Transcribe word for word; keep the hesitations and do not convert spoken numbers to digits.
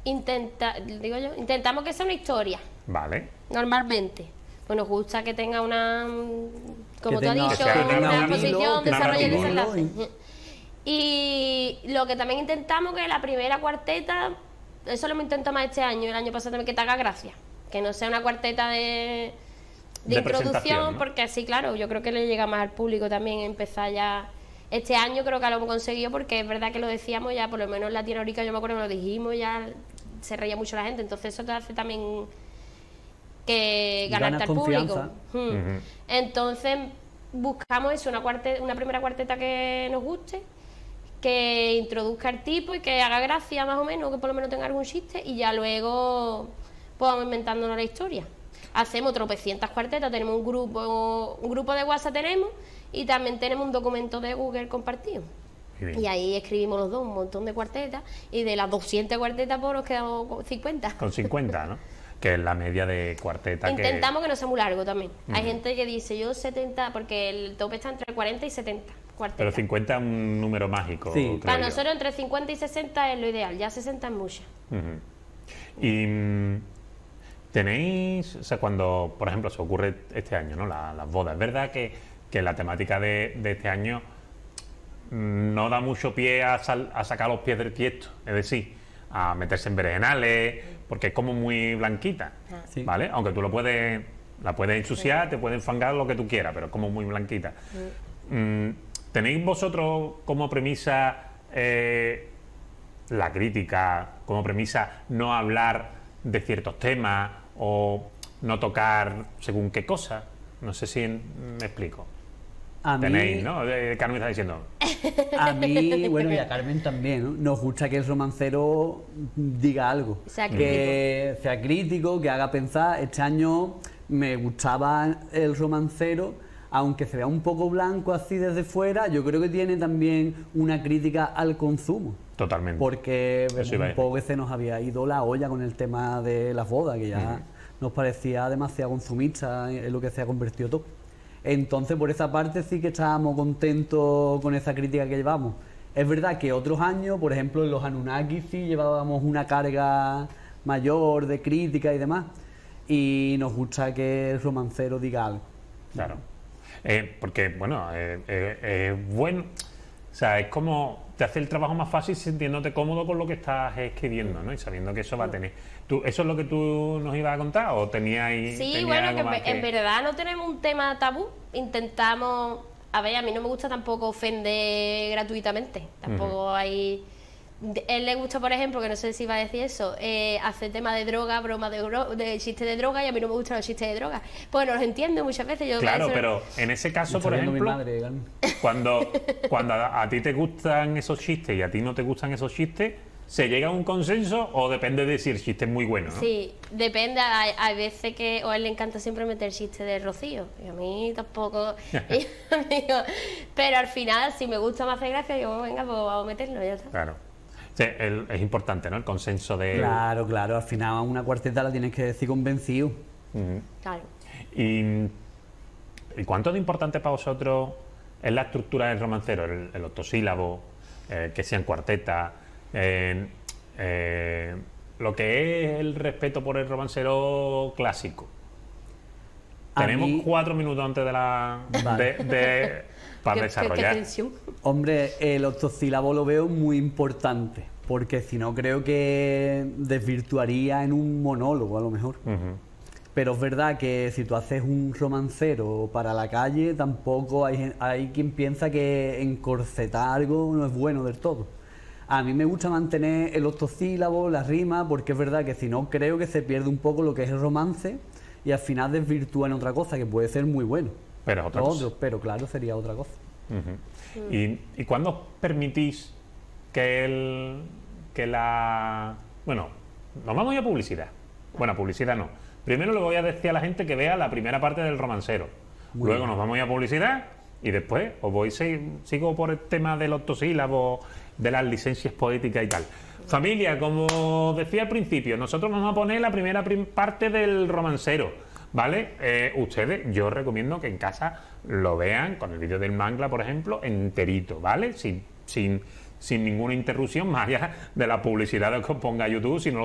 intenta, digo yo, intentamos que sea una historia. Vale. Normalmente. Pues nos gusta que tenga una, como que tú has tenga, dicho, que tenga una un posición, hilo, desarrollo y narrativo, desenlace. Y lo que también intentamos que la primera cuarteta, eso lo hemos intentado más este año, el año pasado también, que te haga gracia. Que no sea una cuarteta de, de, De introducción, ¿no? porque así, claro, yo creo que le llega más al público también empezar ya. Este año creo que lo hemos conseguido, porque es verdad que lo decíamos ya, por lo menos en Latinoamérica, yo me acuerdo que lo dijimos, ya se reía mucho la gente, entonces eso te hace también que ganarte al público. Hmm. Uh-huh. Entonces buscamos eso, una, cuarte, una primera cuarteta que nos guste, que introduzca el tipo y que haga gracia más o menos, que por lo menos tenga algún chiste, y ya luego pues vamos inventándonos la historia. Hacemos tropecientas cuartetas, tenemos un grupo, un grupo de WhatsApp tenemos, y también tenemos un documento de Google compartido. Y ahí escribimos los dos un montón de cuartetas, y de las doscientas cuartetas pues nos quedamos con cincuenta. Con cincuenta, ¿no? Que es la media de cuarteta. Intentamos que, que no sea muy largo también. Uh-huh. Hay gente que dice yo setenta, porque el tope está entre cuarenta y setenta cuartetas. Pero cincuenta es un número mágico. Sí. Para yo. nosotros entre cincuenta y sesenta es lo ideal, ya sesenta es mucho. Uh-huh. Y mmm, tenéis, o sea, cuando, por ejemplo, se ocurre este año, ¿no? La, las bodas, es verdad que, que la temática de, de este año mmm, no da mucho pie a, sal, a sacar los pies del tiesto, es decir, a meterse en berenjenales, porque es como muy blanquita, ah, sí. ¿vale? Aunque tú lo puedes, la puedes ensuciar, sí. te puedes enfangar lo que tú quieras, pero es como muy blanquita. Sí. Mm, ¿Tenéis vosotros como premisa eh, la crítica, como premisa no hablar de ciertos temas o no tocar según qué cosa? No sé si en, me explico. A Tenéis, mí, ¿no? Eh, Carmen está diciendo. A mí, bueno, y a Carmen también, ¿no? Nos gusta que el romancero diga algo. Sea que crítico. sea crítico, que haga pensar. Este año me gustaba el romancero, aunque se vea un poco blanco así desde fuera, yo creo que tiene también una crítica al consumo. Totalmente. Porque un poco que se nos había ido la olla con el tema de las bodas, que ya uh-huh. nos parecía demasiado consumista en lo que se ha convertido todo. Entonces, por esa parte sí que estábamos contentos con esa crítica que llevamos. Es verdad que otros años, por ejemplo, en los Anunnaki sí llevábamos una carga mayor de crítica y demás, y nos gusta que el romancero diga algo. Claro. Eh, porque, bueno, es eh, eh, bueno, o sea, es como te hace el trabajo más fácil sintiéndote cómodo con lo que estás escribiendo, ¿no? Y sabiendo que eso va a tener. ¿Tú, ¿Eso es lo que tú nos ibas a contar o teníais? Sí, teníais bueno, algo que, más en, que en verdad no tenemos un tema tabú. Intentamos, a ver, a mí no me gusta tampoco ofender gratuitamente. Tampoco uh-huh. hay. A él le gusta, por ejemplo, que no sé si iba a decir eso, eh, hacer tema de droga, broma de, gro de chistes de droga, y a mí no me gustan los chistes de droga. Pues no los entiendo muchas veces. Yo claro, eso... pero en ese caso, por ejemplo, madre, cuando, cuando a, a ti te gustan esos chistes y a ti no te gustan esos chistes, ¿se llega a un consenso o depende de si el chiste es muy bueno, ¿no? Sí, depende. Hay, hay veces que o a él le encanta siempre meter chistes de Rocío, y a mí tampoco. y, amigo, pero al final, si me gusta más de gracia, yo, venga, pues vamos a meterlo, ya está. Claro. Sí, el, es importante, ¿no? El consenso de... Claro, claro. Al final una cuarteta la tienes que decir convencido. Uh-huh. Claro. Y, ¿Y cuánto de importante para vosotros es la estructura del romancero? El, el octosílabo, eh, que sean cuartetas, eh, eh, lo que es el respeto por el romancero clásico. A Tenemos mí... cuatro minutos antes de la... Vale. De, de, para desarrollar. ¿Qué, qué Hombre, el octosílabo lo veo muy importante, porque si no creo que desvirtuaría en un monólogo a lo mejor. Uh-huh. Pero es verdad que si tú haces un romancero para la calle, tampoco hay, hay quien piensa que encorsetar algo no es bueno del todo. A mí me gusta mantener el octosílabo, la rima, porque es verdad que si no creo que se pierde un poco lo que es el romance y al final desvirtúa en otra cosa que puede ser muy bueno. Pero es otra cosa. Pero claro, sería otra cosa. Uh-huh. uh-huh. ¿Y, ¿Y cuándo permitís que el que la... Bueno, nos vamos a publicidad. Bueno, publicidad no. Primero le voy a decir a la gente que vea la primera parte del romancero. Muy Luego bien. Nos vamos a publicidad y después os voy sigo por el tema del octosílabo, de las licencias poéticas y tal. Familia, como decía al principio, nosotros vamos a poner la primera prim parte del romancero. ¿Vale? Eh, ustedes, yo recomiendo que en casa lo vean con el vídeo del manga, por ejemplo, enterito, ¿vale? Sin, sin, sin ninguna interrupción, más allá de la publicidad que os ponga YouTube, si no